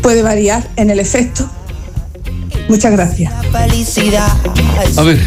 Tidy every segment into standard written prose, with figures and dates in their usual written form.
puede variar en el efecto. Muchas gracias. A ver,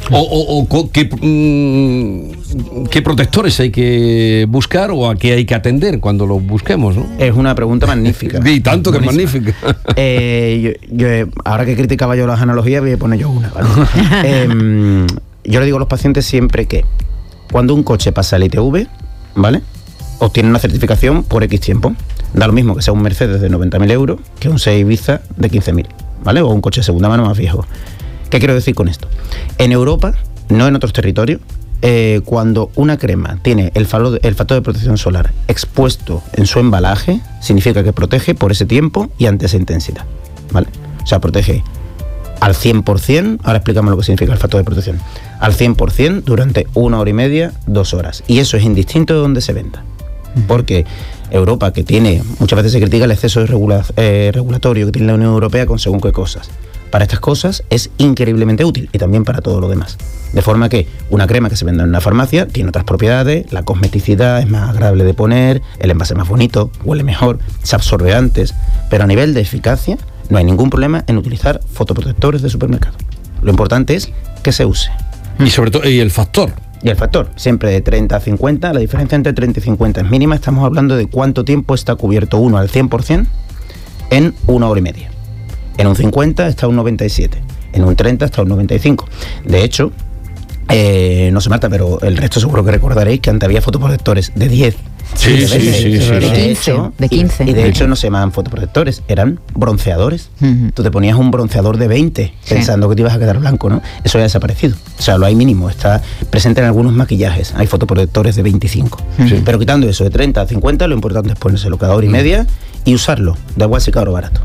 ¿qué protectores hay que buscar o a qué hay que atender cuando los busquemos, ¿no? Es una pregunta magnífica. Y tanto que es magnífica. Yo, ahora que criticaba yo las analogías, voy a poner yo una, ¿vale? Yo le digo a los pacientes siempre que cuando un coche pasa el ITV, ¿vale?, obtiene una certificación por X tiempo. Da lo mismo que sea un Mercedes de 90.000 euros que un Seat Ibiza de 15.000, ¿vale? O un coche de segunda mano más viejo. ¿Qué quiero decir con esto? En Europa, no en otros territorios, cuando una crema tiene el factor de protección solar expuesto en su embalaje, significa que protege por ese tiempo y ante esa intensidad, ¿vale? O sea, protege al 100%, ahora explicamos lo que significa el factor de protección, al 100% durante 1 hora y media, 2 horas. Y eso es indistinto de donde se venda. Porque Europa, que tiene, muchas veces se critica el exceso de regulatorio que tiene la Unión Europea con según qué cosas. Para estas cosas es increíblemente útil y también para todo lo demás. De forma que una crema que se venda en una farmacia tiene otras propiedades, la cosmeticidad es más agradable de poner, el envase es más bonito, huele mejor, se absorbe antes, pero a nivel de eficacia no hay ningún problema en utilizar fotoprotectores de supermercado. Lo importante es que se use. Y sobre todo, y el factor. Y el factor, siempre de 30 a 50, la diferencia entre 30 y 50 es mínima, estamos hablando de cuánto tiempo está cubierto uno al 100% en 1 hora y media. En un 50 está un 97, en un 30 está un 95. De hecho, no se mata, pero el resto seguro que recordaréis que antes había fotoprotectores de 10. Sí. De 15. Y de hecho no se llamaban fotoprotectores, eran bronceadores. Tú te ponías un bronceador de 20 pensando que te ibas a quedar blanco, ¿no? Eso ya ha desaparecido. O sea, lo hay mínimo, está presente en algunos maquillajes. Hay fotoprotectores de 25. Pero quitando eso de 30 a 50, lo importante es ponérselo cada hora y media y usarlo. Da igual si caro o barato.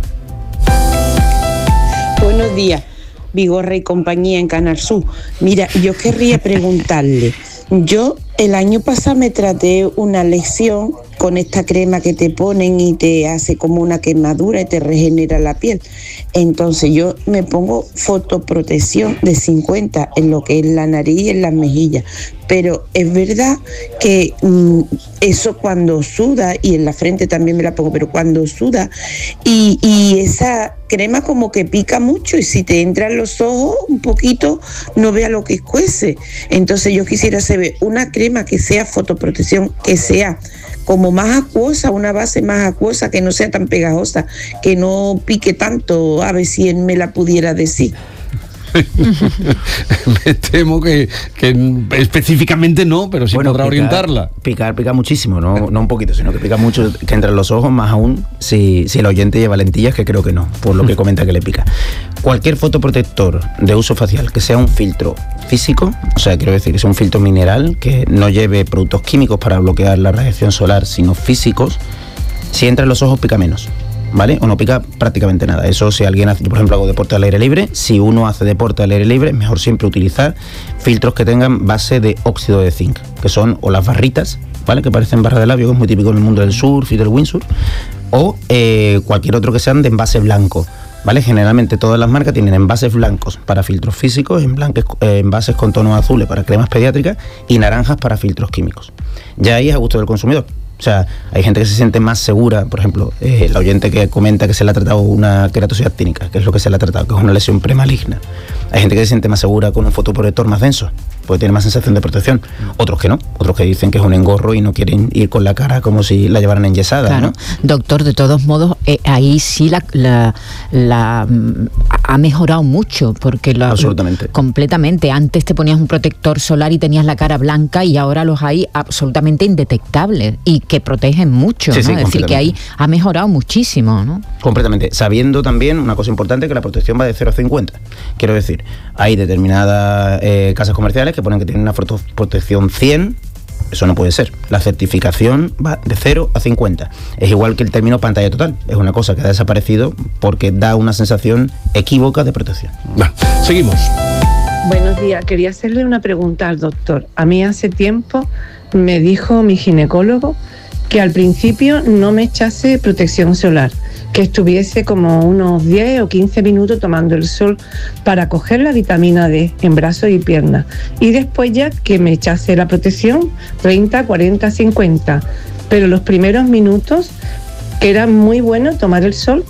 Buenos días, Vigorra y compañía en Canal Sur. Mira, yo querría preguntarle, yo el año pasado me traté una lesión con esta crema que te ponen y te hace como una quemadura y te regenera la piel. Entonces yo me pongo fotoprotección de 50 en lo que es la nariz y en las mejillas. Pero es verdad que eso cuando suda, y en la frente también me la pongo, pero cuando suda, y esa crema como que pica mucho, y si te entran los ojos un poquito, no vea lo que cuece. Entonces yo quisiera saber una crema que sea fotoprotección, que sea como más acuosa, una base más acuosa, que no sea tan pegajosa, que no pique tanto, a ver si él me la pudiera decir. Me temo que específicamente no, pero sí podrá orientarla. Pica muchísimo, no un poquito, sino que pica mucho, que entre los ojos, más aún si el oyente lleva lentillas, que creo que no, por lo que comenta que le pica. Cualquier fotoprotector de uso facial que sea un filtro físico, o sea, quiero decir que sea un filtro mineral, que no lleve productos químicos para bloquear la radiación solar, sino físicos, si entra en los ojos pica menos, ¿vale? O no pica prácticamente nada. Eso, si alguien hace, yo por ejemplo hago deporte al aire libre, si uno hace deporte al aire libre, es mejor siempre utilizar filtros que tengan base de óxido de zinc, que son o las barritas, ¿vale?, que parecen barras de labio, que es muy típico en el mundo del surf y del windsurf, o cualquier otro que sean de envase blanco, ¿vale? Generalmente todas las marcas tienen envases blancos para filtros físicos, envases con tonos azules para cremas pediátricas y naranjas para filtros químicos. Ya ahí es a gusto del consumidor. O sea, hay gente que se siente más segura, por ejemplo, la oyente que comenta que se le ha tratado una queratosis actínica, que es lo que se le ha tratado, que es una lesión premaligna. Hay gente que se siente más segura con un fotoprotector más denso, porque tiene más sensación de protección. Otros que no, otros que dicen que es un engorro y no quieren ir con la cara como si la llevaran enyesada, claro, ¿no? Doctor, de todos modos, ahí sí la ha mejorado mucho, porque absolutamente. Completamente. Antes te ponías un protector solar y tenías la cara blanca, y ahora los hay absolutamente indetectables y que protegen mucho, sí, ¿no? sí, Es decir, que ahí ha mejorado muchísimo, ¿no? Completamente. Sabiendo también una cosa importante, que la protección va de 0 a 50. Quiero decir, hay determinadas casas comerciales que ponen que tienen una protección 100. Eso no puede ser. La certificación va de 0 a 50. Es igual que el término pantalla total. Es una cosa que ha desaparecido porque da una sensación equívoca de protección. Bueno, seguimos. Buenos días. Quería hacerle una pregunta al doctor. A mí hace tiempo me dijo mi ginecólogo que al principio no me echase protección solar, que estuviese como unos 10 o 15 minutos tomando el sol para coger la vitamina D en brazos y piernas, y después ya que me echase la protección 30, 40, 50, pero los primeros minutos, que era muy bueno tomar el sol,